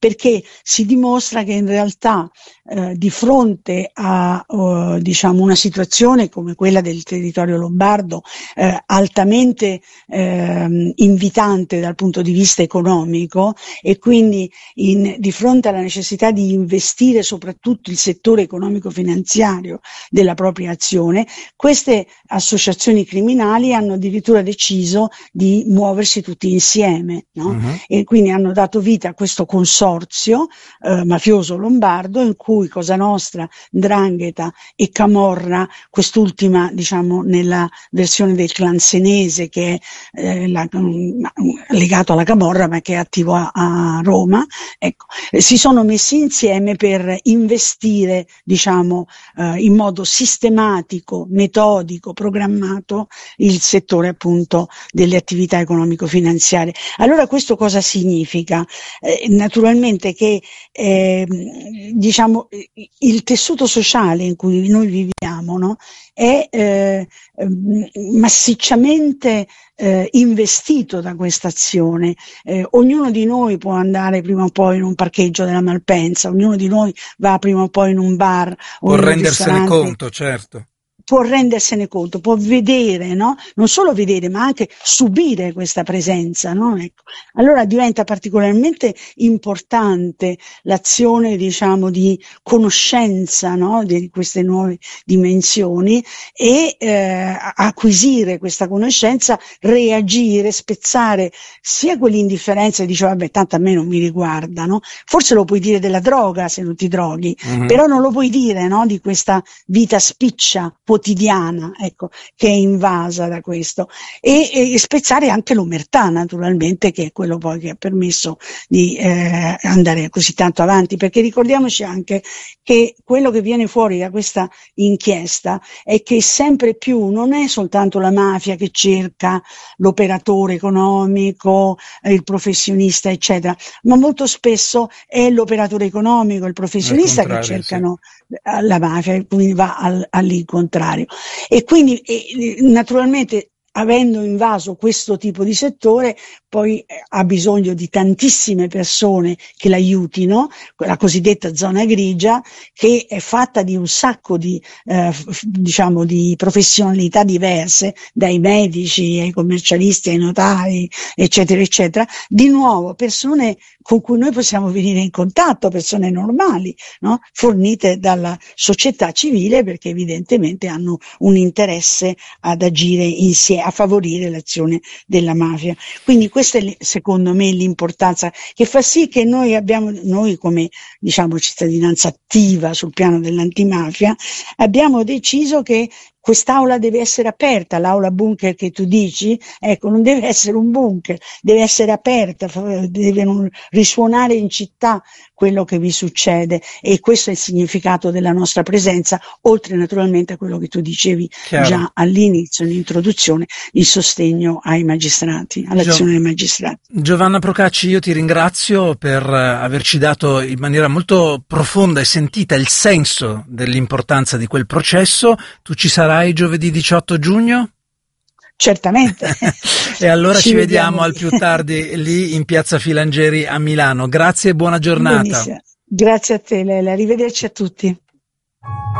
perché si dimostra che in realtà di fronte a diciamo una situazione come quella del territorio lombardo, altamente invitante dal punto di vista economico, e quindi di fronte alla necessità di investire soprattutto il settore economico-finanziario della propria azione, queste associazioni criminali hanno addirittura deciso di muoversi tutti insieme, no? E quindi hanno dato vita a questo consorzio mafioso lombardo, in cui Cosa Nostra, 'Ndrangheta e Camorra, quest'ultima diciamo nella versione del clan senese, che è legato alla Camorra ma che è attivo a Roma, ecco, si sono messi insieme per investire diciamo in modo sistematico, metodico, programmato il settore appunto delle attività economico-finanziarie. Allora questo cosa significa? Naturalmente che diciamo il tessuto sociale in cui noi viviamo, no? È massicciamente investito da questa azione. Ognuno di noi può andare prima o poi in un parcheggio della Malpensa, ognuno di noi va prima o poi in un bar o Può in un rendersene ristorante. conto, certo. Può rendersene conto, può vedere, no? Non solo vedere, ma anche subire questa presenza, no? Ecco. Allora diventa particolarmente importante l'azione, diciamo, di conoscenza, no? Di queste nuove dimensioni, e acquisire questa conoscenza, reagire, spezzare sia quell'indifferenza che dice vabbè, tanto a me non mi riguarda, no? Forse lo puoi dire della droga se non ti droghi, però non lo puoi dire, no? Di questa vita spiccia quotidiana, ecco, che è invasa da questo, e spezzare anche l'omertà, naturalmente, che è quello poi che ha permesso di andare così tanto avanti, perché ricordiamoci anche che quello che viene fuori da questa inchiesta è che sempre più non è soltanto la mafia che cerca l'operatore economico, il professionista, eccetera, ma molto spesso è l'operatore economico, il professionista che cercano la mafia, quindi va all'incontrario. E quindi naturalmente, avendo invaso questo tipo di settore, poi ha bisogno di tantissime persone che l'aiutino, la cosiddetta zona grigia, che è fatta di un sacco di diciamo di professionalità diverse, dai medici ai commercialisti ai notai, eccetera eccetera, di nuovo persone con cui noi possiamo venire in contatto, persone normali, no? Fornite dalla società civile, perché evidentemente hanno un interesse ad agire insieme, a favorire l'azione della mafia. Quindi questa è secondo me l'importanza, che fa sì che noi come diciamo cittadinanza attiva sul piano dell'antimafia, abbiamo deciso che quest'aula deve essere aperta, l'aula bunker che tu dici, ecco, non deve essere un bunker, deve essere aperta, deve risuonare in città quello che vi succede, e questo è il significato della nostra presenza, oltre naturalmente a quello che tu dicevi già all'inizio, l'introduzione, il sostegno ai magistrati, all'azione dei magistrati. Giovanna Procacci, io ti ringrazio per averci dato in maniera molto profonda e sentita il senso dell'importanza di quel processo. Tu ci sarai giovedì 18 giugno? Certamente. E allora ci vediamo al più tardi lì in Piazza Filangieri a Milano. Grazie e buona giornata. Benissimo. Grazie a te, Lele. Arrivederci a tutti.